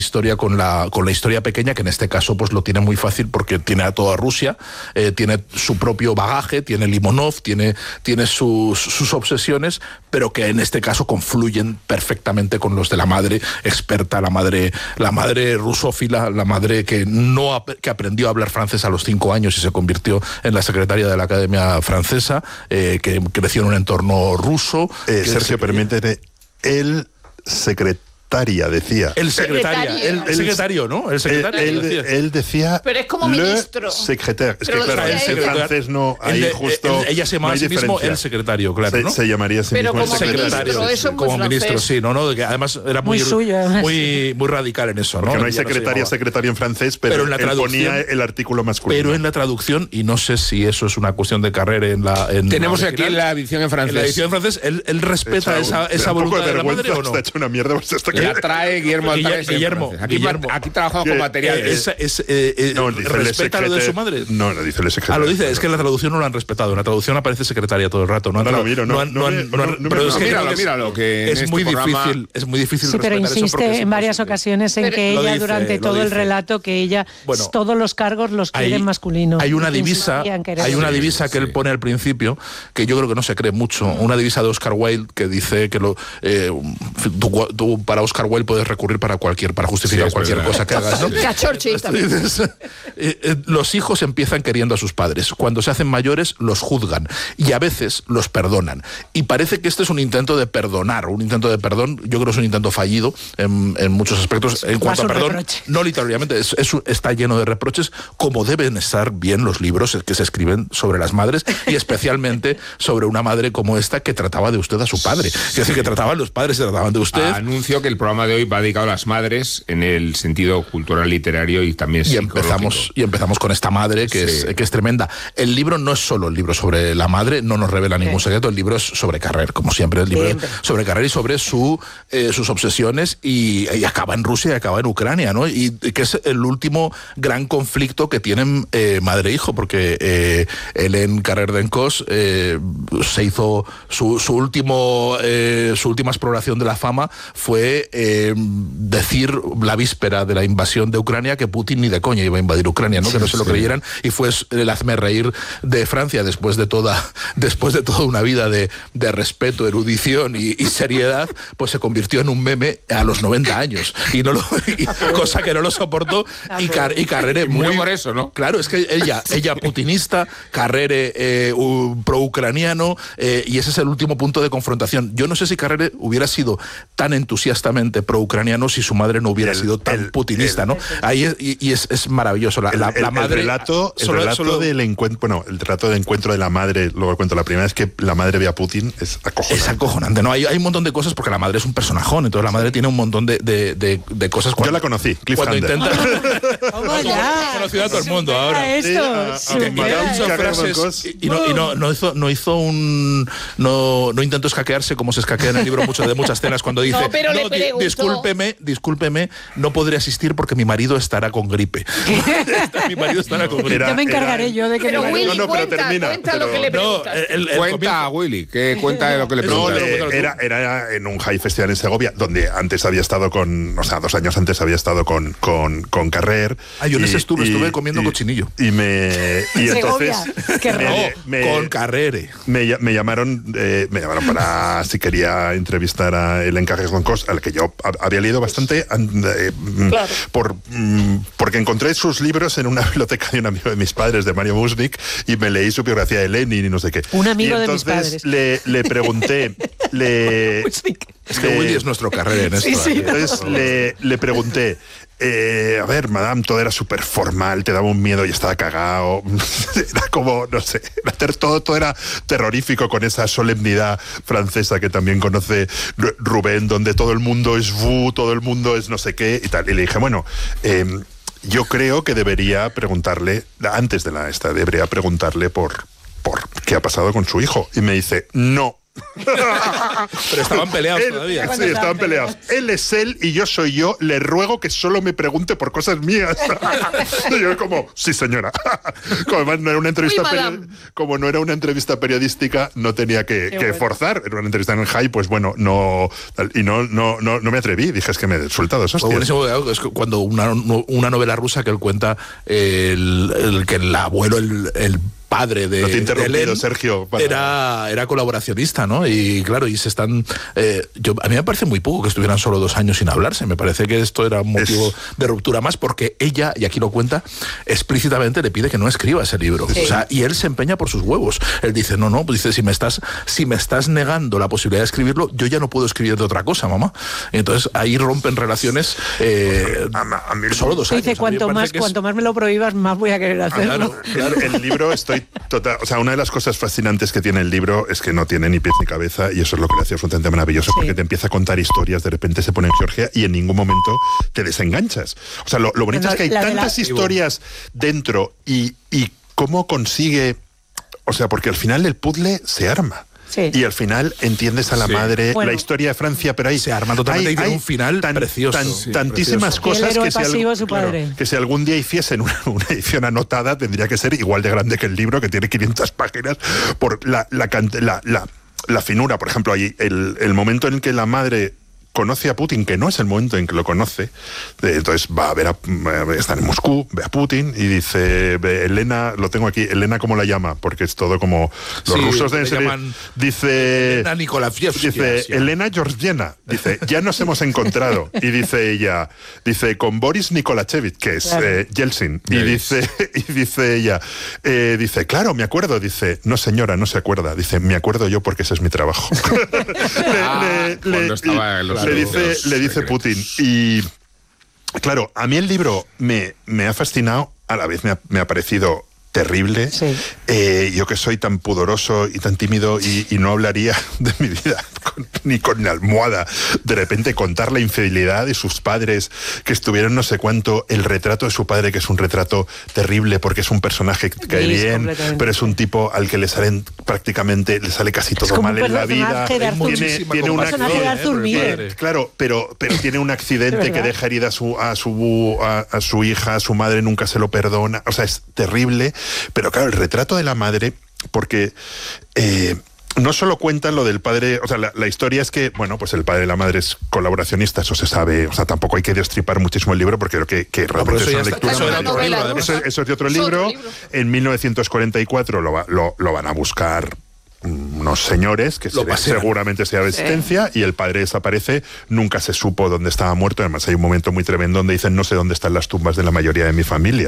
historia con la historia pequeña, que en este caso pues lo tiene muy fácil porque tiene a toda Rusia, tiene su propio bagaje, tiene Limonov, tiene sus obsesiones, pero que en este caso confluyen perfectamente con los de la madre experta, la madre rusófila, la madre que aprendió a hablar francés a los 5 años y se convirtió en la secretaria de la Academia Francesa, que creció en un entorno ruso. Sergio, permíteme, el secretario decía. El secretario, ¿no? El secretario. Él decía. Pero es como ministro. Secretario. Es que claro, en francés no hay justo. Ella se llama a sí mismo el secretario, claro, ¿no? Se llamaría a sí mismo el secretario. Ministro, eso como ministro, sí, ¿no? Que además era muy suyo, muy radical en eso, ¿no? Porque no hay secretario en francés, pero en la traducción ponía el artículo masculino. Pero en la traducción, y no sé si eso es una cuestión de carrera tenemos aquí en la edición en francés. En la edición en francés, él respeta esa voluntad de la madre, ¿o no? Está hecho una mierda. La trae Guillermo. Aquí trabajamos con materiales. ¿Respeta lo de su madre? No dice el secretario. Lo dice, es que en la traducción no lo han respetado. En la traducción aparece secretaria todo el rato. Míralo, que es muy difícil. Sí, pero insiste en varias ocasiones en que ella, durante todo el relato, que ella todos los cargos los quiere masculinos. Hay una divisa que él pone al principio, que yo creo que no se cree mucho, una divisa de Oscar Wilde que dice que tú para Oscar Wilde puedes recurrir para justificar cualquier cosa que hagas, ¿no? Los hijos empiezan queriendo a sus padres. Cuando se hacen mayores, los juzgan y a veces los perdonan. Y parece que este es un intento de perdonar, un intento de perdón. Yo creo que es un intento fallido en muchos aspectos. En cuanto a perdón, no literalmente, está lleno de reproches, como deben estar bien los libros que se escriben sobre las madres, y especialmente sobre una madre como esta que trataba de usted a su padre. Es decir, que trataban los padres, se trataban de usted. Anuncio que el programa de hoy va dedicado a las madres en el sentido cultural, literario y también psicológico. Y empezamos con esta madre que es tremenda. El libro no es solo el libro sobre la madre, no nos revela ningún secreto. El libro es sobre Carrer, como siempre. El libro es sobre Carrer y sobre sus obsesiones, y acaba en Rusia y acaba en Ucrania, ¿no? Y que es el último gran conflicto que tienen madre e hijo, porque Hélène Carrère-Dencausse se hizo su última exploración de la fama fue decir la víspera de la invasión de Ucrania que Putin ni de coña iba a invadir Ucrania, ¿no? Que no se lo creyeran, y fue el hazmerreír de Francia después de toda una vida de respeto, erudición y seriedad, pues se convirtió en un meme a los 90 años, cosa que no lo soportó, y Carrère muy por eso, ¿no? Claro, es que ella putinista, Carrère pro-ucraniano, y ese es el último punto de confrontación. Yo no sé si Carrère hubiera sido tan entusiastamente pro-ucraniano si su madre no hubiera sido tan putinista, ¿no? Ahí es maravilloso. La madre... El relato del encuentro, bueno, el relato de encuentro de la madre, luego cuento la primera vez que la madre ve a Putin, es acojonante. Es acojonante, ¿no? Hay un montón de cosas, porque la madre es un personajón, entonces la madre tiene un montón de cosas. Yo la conocí, cuando intenta... Conocido a todo el mundo ahora. No intentó escaquearse como se escaquea en el libro de muchas escenas cuando dice, discúlpeme, no podré asistir porque mi marido estará con gripe. Mi marido estará con gripe. Ya me encargaré yo de que... Pero Willy, cuenta lo que le preguntas. Cuenta, Willy, que cuenta de lo que le preguntas. Era en un High Festival en Segovia, donde antes había estado 2 años antes había estado con Carrère. Yo en ese estuve comiendo cochinillo. Y entonces con Carrère. Me llamaron para si quería entrevistar a Hélène Carrère-Dencausse, al que yo había leído bastante, porque encontré sus libros en una biblioteca de un amigo de mis padres, de Mario Musnik, y me leí su biografía de Lenin y no sé qué. Un amigo de mis padres. Le pregunté... Es que Willy es nuestro Carrère en esto. Entonces le pregunté, a ver, madame, todo era súper formal, te daba un miedo y estaba cagado. Era como, no sé, todo era terrorífico, con esa solemnidad francesa que también conoce Rubén, donde todo el mundo es todo el mundo es no sé qué y tal. Y le dije, bueno, yo creo que debería preguntarle, antes de debería preguntarle por qué ha pasado con su hijo. Y me dice, no, Pero estaban peleados todavía. Sí, estaban peleados. Él es él y yo soy yo. Le ruego que solo me pregunte por cosas mías. Y yo como, sí, señora. Como además no era una entrevista como no era una entrevista periodística, no tenía que forzar. Era una entrevista en el High, pues bueno, no me atreví. Dije, es que me he soltado eso. Es cuando una novela rusa que él cuenta que el abuelo, el padre de Hélène, Sergio, era colaboracionista, ¿no? Y claro, y se están... a mí me parece muy poco que estuvieran solo 2 años sin hablarse. Me parece que esto era un motivo de ruptura más, porque ella, y aquí lo cuenta, explícitamente le pide que no escriba ese libro. Sí. O sea, y él se empeña por sus huevos. Él dice, no, pues dice, si me estás negando la posibilidad de escribirlo, yo ya no puedo escribir de otra cosa, mamá. Y entonces ahí rompen relaciones a mí solo 2 años. Dice, cuanto más me lo prohíbas, más voy a querer hacerlo. Claro. El libro o sea, una de las cosas fascinantes que tiene el libro es que no tiene ni pies ni cabeza, y eso es lo que le hace absolutamente maravilloso, porque te empieza a contar historias, de repente se pone en Georgia y en ningún momento te desenganchas. O sea, lo bonito es que hay tantas historias dentro y cómo consigue... O sea, porque al final el puzzle se arma. Sí. Y al final entiendes a la madre, la historia de Francia, pero ahí se arma totalmente y tiene un final precioso. Tantísimas cosas que si algún día hiciesen una edición anotada, tendría que ser igual de grande que el libro, que tiene 500 páginas, por la finura. Por ejemplo, ahí el momento en que la madre conoce a Putin, que no es el momento en que lo conoce, entonces va a ver está en Moscú, ve a Putin y dice, Elena, lo tengo aquí, Elena, ¿cómo la llama? Porque es todo como los rusos deben ser, dice Elena Nikolaevsky, dice Elena Georgievna, dice, ya nos hemos encontrado, y dice ella, dice, con Boris Nikolachevich, que es Yeltsin, y dice ella, dice, claro, me acuerdo, dice, no señora, no se acuerda, dice, me acuerdo yo porque ese es mi trabajo. Cuando estaba en los le dice Putin. Y claro, a mí el libro me ha fascinado, a la vez me ha parecido terrible. Sí. Yo que soy tan pudoroso y tan tímido y no hablaría de mi vida ni con la almohada, de repente contar la infidelidad de sus padres, que estuvieron no sé cuánto, el retrato de su padre, que es un retrato terrible porque es un personaje que cae bien, pero es un tipo al que le sale casi todo mal en la vida. Tiene un accidente, claro, pero tiene un accidente que deja herida a su hija, a su madre, nunca se lo perdona. O sea, es terrible. Pero claro, el retrato de la madre, porque no solo cuentan lo del padre, o sea, la historia es que, bueno, pues el padre y la madre es colaboracionista, eso se sabe, o sea, tampoco hay que destripar muchísimo el libro, porque creo que realmente es una lectura maravillosa. Eso es de otro libro. En 1944 lo van a buscar unos señores que seguramente sea resistencia, y el padre desaparece, nunca se supo dónde estaba muerto. Además hay un momento muy tremendo donde dicen, no sé dónde están las tumbas de la mayoría de mi familia.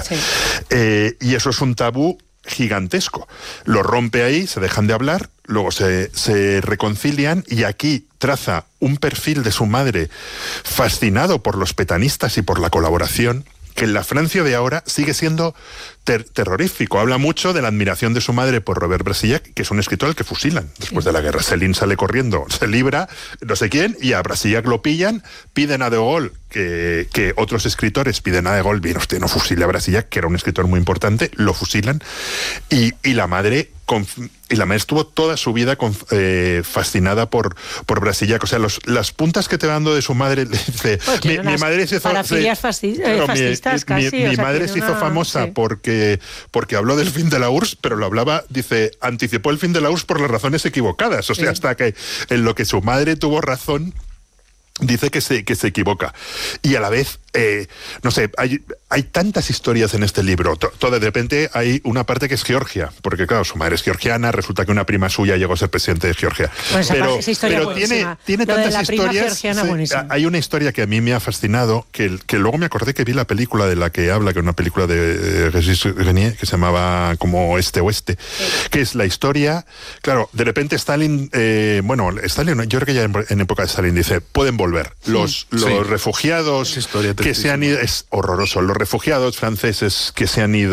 Y eso es un tabú gigantesco. Lo rompe ahí, se dejan de hablar, luego se reconcilian, y aquí traza un perfil de su madre fascinado por los petanistas y por la colaboración, que en la Francia de ahora sigue siendo terrorífico. Habla mucho de la admiración de su madre por Robert Brasillach, que es un escritor al que fusilan después de la guerra. Céline sale corriendo, se libra, no sé quién, y a Brasillach lo pillan, piden a De Gaulle, que otros escritores piden a De Gaulle, bien, usted no fusile a Brasillach, que era un escritor muy importante, lo fusilan, y la madre estuvo toda su vida fascinada por Brasillach. O sea, las puntas que te va dando de su madre, le dice, mi madre se hizo fascistas casi. Mi madre se hizo famosa porque habló del fin de la URSS, pero lo hablaba, dice, anticipó el fin de la URSS por las razones equivocadas. O sea, hasta que en lo que su madre tuvo razón, dice que se equivoca. Y a la vez, no sé, hay tantas historias en este libro. De repente hay una parte que es Georgia, porque claro, su madre es georgiana, resulta que una prima suya llegó a ser presidente de Georgia. Pues pero tiene tantas historias. Hay una historia que a mí me ha fascinado, que luego me acordé que vi la película de la que habla, que es una película de Régis Renier, que se llamaba como Este-Oeste, que es la historia, claro, de repente Stalin, Stalin, yo creo que ya en época de Stalin dice, pueden volver. Los refugiados que se han ido, es horroroso, los refugiados franceses que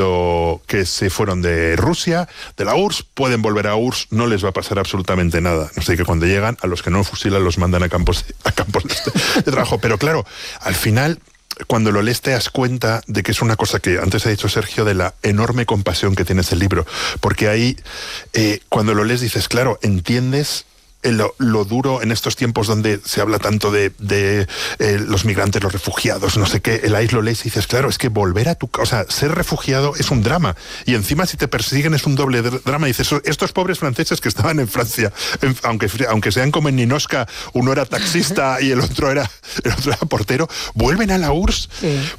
se fueron de Rusia, de la URSS, pueden volver a URSS, no les va a pasar absolutamente nada. No sé, que cuando llegan, a los que no fusilan los mandan a campos de trabajo. Pero claro, al final, cuando lo lees te das cuenta de que es una cosa que antes ha dicho Sergio, de la enorme compasión que tiene ese libro, porque ahí cuando lo lees dices, claro, entiendes lo duro en estos tiempos donde se habla tanto de los migrantes, los refugiados, no sé qué, el Ais lo lees y dices, claro, es que volver a tu casa, o sea, ser refugiado es un drama, y encima si te persiguen es un doble drama. Y dices, estos pobres franceses que estaban en Francia, aunque sean como en Ninosca, uno era taxista y el otro era portero, vuelven a la URSS,